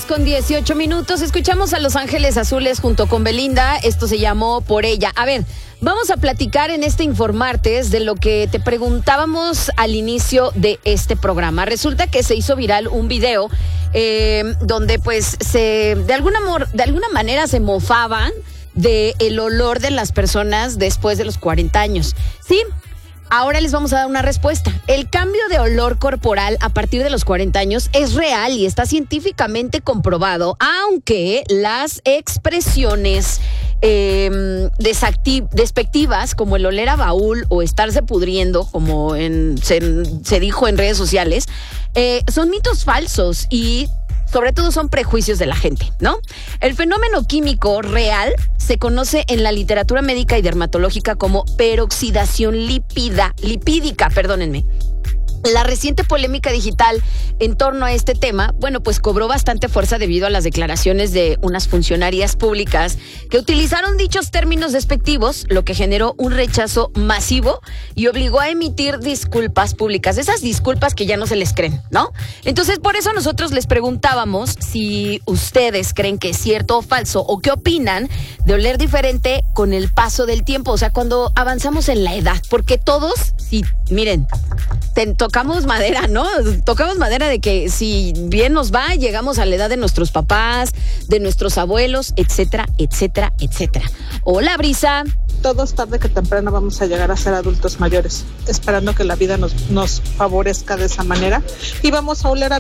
con 18 minutos. Escuchamos a Los Ángeles Azules junto con Belinda. Esto se llamó Por Ella. A ver, vamos a platicar en este Informartes de lo que te preguntábamos al inicio de este programa. Resulta que se hizo viral un video donde pues de alguna manera se mofaban del olor de las personas después de los 40 años. Sí. Ahora les vamos a dar una respuesta. El cambio de olor corporal a partir de los 40 años es real y está científicamente comprobado, aunque las expresiones despectivas, como el oler a baúl o estarse pudriendo, como se dijo en redes sociales, son mitos falsos y sobre todo son prejuicios de la gente, ¿no? El fenómeno químico real se conoce en la literatura médica y dermatológica como peroxidación lipídica. La reciente polémica digital en torno a este tema, pues cobró bastante fuerza debido a las declaraciones de unas funcionarias públicas que utilizaron dichos términos despectivos, lo que generó un rechazo masivo y obligó a emitir disculpas públicas, esas disculpas que ya no se les creen, ¿no? Entonces, por eso nosotros les preguntábamos si ustedes creen que es cierto o falso, o qué opinan de oler diferente con el paso del tiempo, o sea, cuando avanzamos en la edad, porque todos, miren, tocamos madera, ¿no? Tocamos madera de que si bien nos va, llegamos a la edad de nuestros papás, de nuestros abuelos, etcétera, etcétera, etcétera. Hola, Brisa. Todos tarde que temprano vamos a llegar a ser adultos mayores, esperando que la vida nos favorezca de esa manera y vamos a oler a